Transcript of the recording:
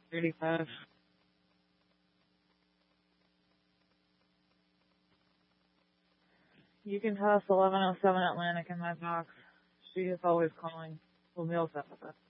35. You can toss 1107 Atlantic in my box. She is always calling. We'll mail that with us.